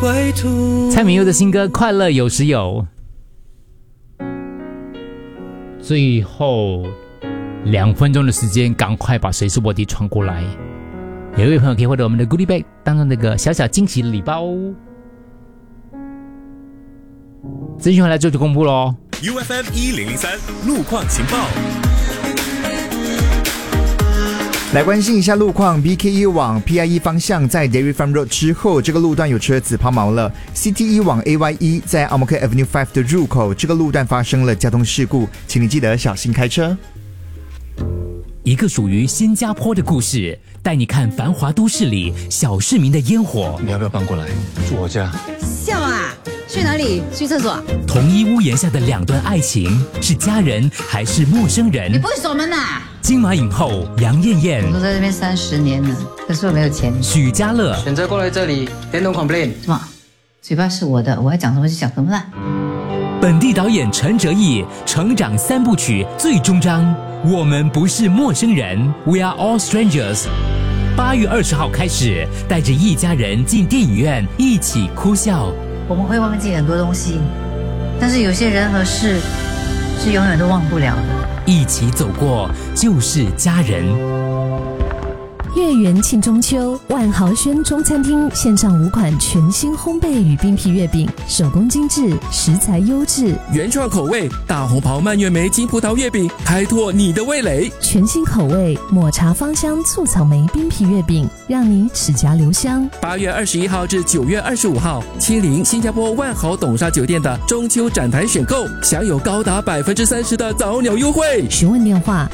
归途。 蔡明佑的新歌《快乐有时有》。最后2分钟的时间，赶快把谁是卧底传过来。有一位朋友可以获得我们的 Goodie Bag 当中那个小小惊喜的礼包。资讯回来之后就公布咯。 UFM 1003路况情报。 来关心一下路况 ，BKE 往 PIE 方向在 Dairy Farm Road 之后，这个路段有车子抛锚了。CTE 往 AYE 在 Ang Mo Kio Avenue 5的入口，这个路段发生了交通事故，请你记得小心开车。 一个属于新加坡的故事，带你看繁华都市里小市民的烟火。 你要不要搬过来住我家？ 笑啊！去哪里？去厕所？ 同一屋檐下的2段爱情，是家人还是陌生人？ 你不会锁门啊？ 金马影后杨艳艳， 我都在这边30年了，可是我没有钱。 许家乐选择过来这里 ，then don't complain。 什么？嘴巴是我的，我要讲什么就讲什么啦。 本地导演陈哲艺成长3部曲最终章，我们不是陌生人 ，We are all strangers。8月20号开始，带着一家人进电影院一起哭笑。 我们会忘记很多东西，但是有些人和事是永远都忘不了的。 一起走过就是家人。 月圆庆中秋，万豪轩中餐厅线上5款全新烘焙与冰皮月饼，手工精致，食材优质， 原创口味大红袍蔓越莓金葡萄月饼，开拓你的味蕾。 全新口味抹茶芳香醋草莓冰皮月饼，让你齿颊留香。 8月21号至9月25号，亲临新加坡万豪董莎酒店的中秋展台选购，享有高达30%的早鸟优惠。 询问电话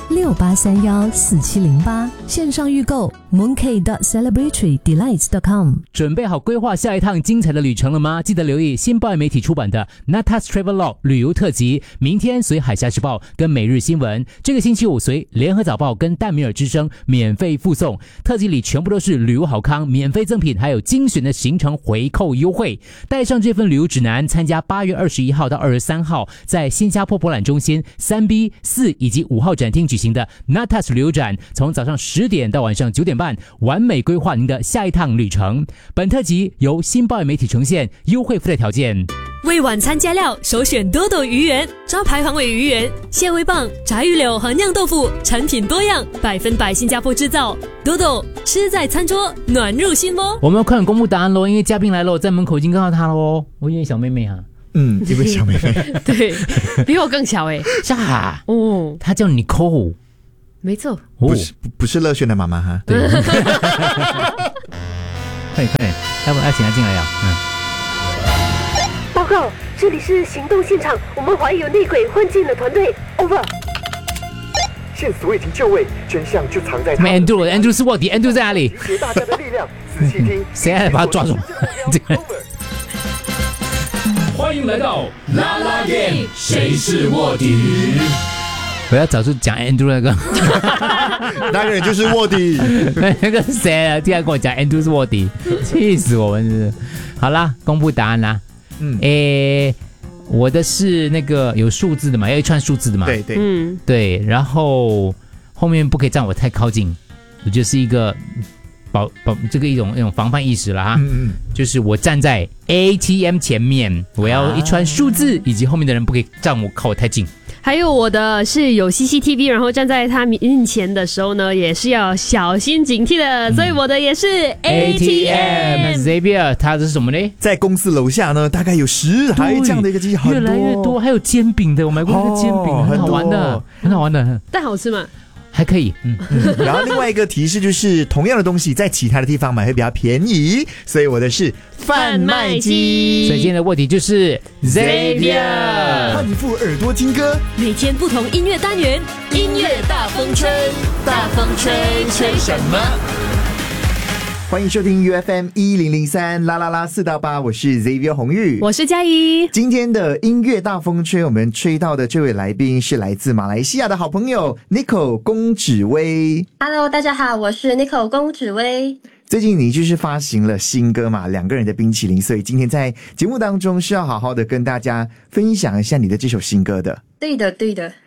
68314708，线上预购。mooncake.celebratedelights.com。 准备好规划下一趟精彩的旅程了吗？记得留意新报媒体出版的 Natas Travelog 旅游特辑，明天随海峡时报跟每日新闻，这个星期五随联合早报跟淡米尔之声免费附送。特辑里全部都是旅游好康、免费赠品，还有精选的行程回扣优惠。带上这份旅游指南，参加8月21号到23号在新加坡博览中心 3B、4以及5号展厅举行的 Natas 旅游展，从早上10点到晚上9点半，完美规划您的下一趟旅程。本特辑由新报媒体呈现，优惠附带条件。 为晚餐加料，首选多多鱼圆，招牌黄尾鱼圆、蟹味棒、炸鱼柳和酿豆腐，产品多样，100%新加坡制造。多多吃在餐桌，暖入心窝。 我们要快点公布答案咯，因为嘉宾来了，我在门口已经看到他了哦。我以为小妹妹啊。 这位小妹妹对，比我更小哎。 呀，她叫Nicole。 没错， 不是乐轩的妈妈哈。 对，快点，要不要请他进来呀？ 报告，这里是行动现场，我们怀疑有内鬼混进了团队。Over。 线索已经就位，真相就藏在。 Andrew 是卧底 ，Andrew 在哪里？ 集大家的力量，仔细听。 谁来把他抓住？这个。 欢迎来到啦啦店，谁是卧底？ 我要找出讲 Andrew 那个， 那个人就是卧底。 那个谁啊？竟然跟我讲 Andrew 是卧底，气死我们是！好啦，公布答案啦。我的是那个有数字的嘛，要一串数字的嘛。 对对， 对，然后后面不可以站我太靠近，我就是一个这个一种防范意识了哈。就是我站在 ATM 前面，我要一串数字，以及后面的人不可以站靠我太近。 还有我的是有 CCTV， 然后站在他面前的时候呢，也是要小心警惕的，所以我的也是 ATM。 Xavier 他是什么呢？ 在公司楼下呢，大概有10台这样的一个机器， 越来越多，还有煎饼的，我买过那个煎饼，很好玩的，很好玩的， 但好吃吗？ 还可以。 然后另外一个提示就是同样的东西在其他的地方买会比较便宜，所以我的是贩卖机。 所以今天的卧底就是 Xavier。 换一副耳朵听歌， 每天不同音乐单元，音乐大风吹，大风吹，吹什么？ 欢迎收听 UFM 1003啦啦啦4到8，我是 Xavier 洪玉， 我是嘉怡。 今天的音乐大风吹，我们吹到的这位来宾是来自马来西亚的好朋友 Nicole 龚芷薇。 Hello， 大家好，我是 Nicole 龚芷薇。 最近你就是发行了新歌嘛，两个人的冰淇淋，所以今天在节目当中是要好好的跟大家分享一下你的这首新歌的。 对的，对的。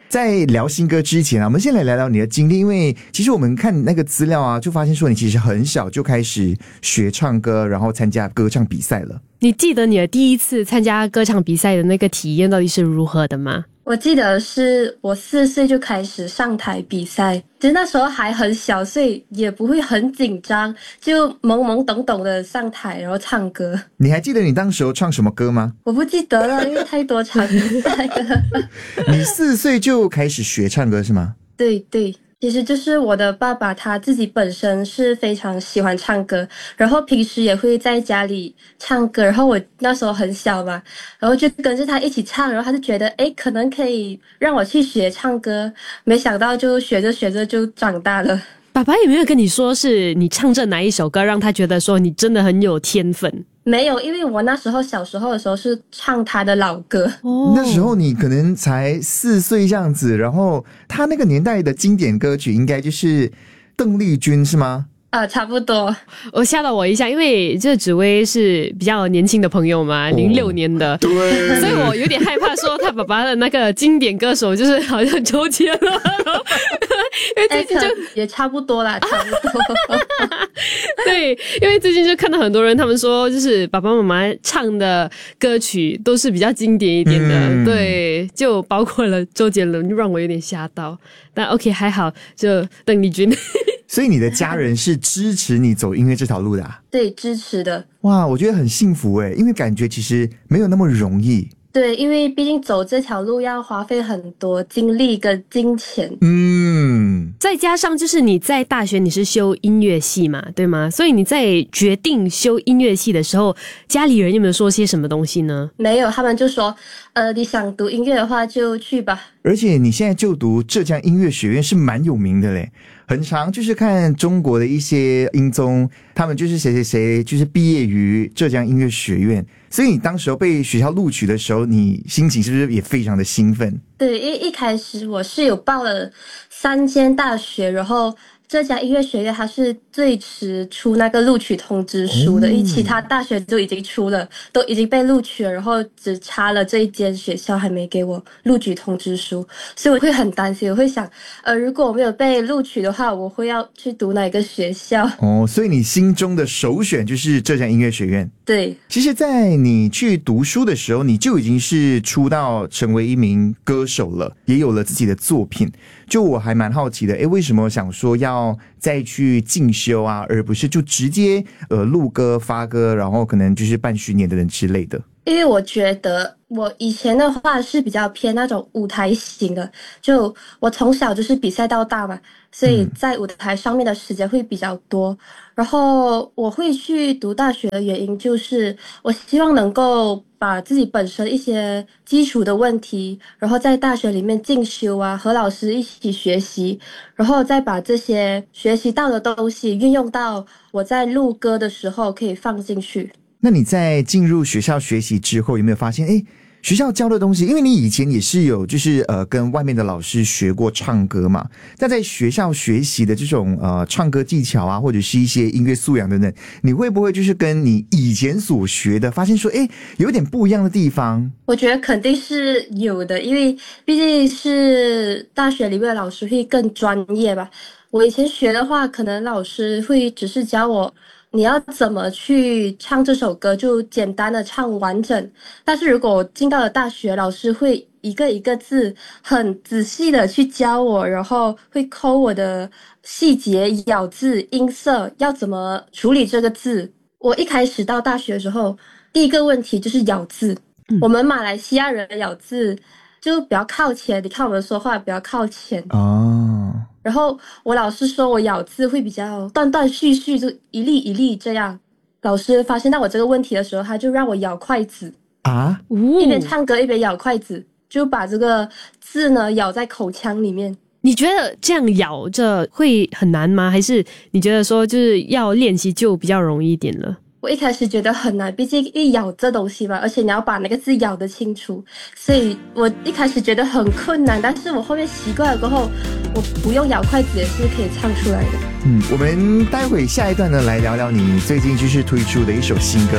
在聊新歌之前啊，我们先来聊聊你的经历，因为其实我们看那个资料啊，就发现说你其实很小就开始学唱歌，然后参加歌唱比赛了。 你记得你的第一次参加歌唱比赛的那个体验到底是如何的吗？ 我记得是我4岁就开始上台比赛，其实那时候还很小，所以也不会很紧张，就懵懵懂懂的上台然后唱歌。 你还记得你当时候唱什么歌吗？ 我不记得了，因为太多场比赛了。 你4岁就开始学唱歌是吗？ 对对，其实就是我的爸爸他自己本身是非常喜欢唱歌，然后平时也会在家里唱歌，然后我那时候很小嘛，然后就跟着他一起唱，然后他就觉得可能可以让我去学唱歌，没想到就学着学着就长大了。 爸爸有没有跟你说是你唱着哪一首歌让他觉得说你真的很有天分？ 没有，因为我那时候小时候的时候是唱他的老歌。 那时候你可能才4岁这样子，然后他那个年代的经典歌曲应该就是邓丽君是吗？ 差不多。 我吓到我一下，因为这紫薇是比较年轻的朋友嘛，06年的， 对， 所以我有点害怕说他爸爸的那个经典歌手就是好像周杰伦，因为最近就也差不多啦，差不多。 对，因为最近就看到很多人他们说，就是爸爸妈妈唱的歌曲都是比较经典一点的，对，就包括了周杰伦，让我有点吓到。但 OK 还好，就邓丽君。 所以你的家人是支持你走音乐这条路的啊？ 对，支持的。 哇，我觉得很幸福诶，因为感觉其实没有那么容易。 对，因为毕竟走这条路要花费很多精力跟金钱。 再加上就是你在大学你是修音乐系嘛，对吗？所以你在决定修音乐系的时候，家里人有没有说些什么东西呢？ 没有，他们就说你想读音乐的话就去吧。 而且你现在就读浙江音乐学院是蛮有名的嘞，很常就是看中国的一些音综，他们就是谁谁谁就是毕业于浙江音乐学院，所以你当时候被学校录取的时候，你心情是不是也非常的兴奋？ 对，因为一开始我是有报了3间大学，然后浙江音乐学院它是最迟出那个录取通知书的，因为其他大学都已经出了，都已经被录取了，然后只差了这一间学校还没给我录取通知书，所以我会很担心，我会想如果我没有被录取的话，我会要去读哪个学校。 所以你心中的首选就是浙江音乐学院。 对， 其实在你去读书的时候，你就已经是出道成为一名歌手了，也有了自己的作品。就我还蛮好奇的，为什么想说要再去进修啊，而不是就直接录歌发歌，然后可能就是办巡演的人之类的？ 因为我觉得我以前的话是比较偏那种舞台型的，就我从小就是比赛到大嘛，所以在舞台上面的时间会比较多。然后我会去读大学的原因就是我希望能够把自己本身一些基础的问题，然后在大学里面进修啊，和老师一起学习，然后再把这些学习到的东西运用到我在录歌的时候可以放进去。 那你在进入学校学习之后，有没有发现学校教的东西，因为你以前也是有就是跟外面的老师学过唱歌嘛，但在学校学习的这种唱歌技巧啊，或者是一些音乐素养等等，你会不会就是跟你以前所学的发现说有点不一样的地方？ 我觉得肯定是有的，因为毕竟是大学里面的老师会更专业吧。我以前学的话，可能老师会只是教我你要怎么去唱这首歌，就简单的唱完整。但是如果我进到了大学，老师会一个一个字很仔细的去教我，然后会抠我的细节、咬字、音色，要怎么处理这个字。我一开始到大学的时候，第一个问题就是咬字。我们马来西亚人咬字就比较靠前，你看我们说话比较靠前。然后我老师说我咬字会比较断断续续，就一粒一粒这样。老师发现到我这个问题的时候，他就让我咬筷子啊， 一边唱歌一边咬筷子，就把这个字呢咬在口腔里面。 你觉得这样咬着会很难吗？还是你觉得说就是要练习就比较容易一点了？ 我一开始觉得很难，毕竟一咬这东西嘛，而且你要把那个字咬得清楚，所以我一开始觉得很困难，但是我后面习惯了过后，我不用咬筷子也是可以唱出来的。 我们待会下一段呢来聊聊你最近就是推出的一首新歌，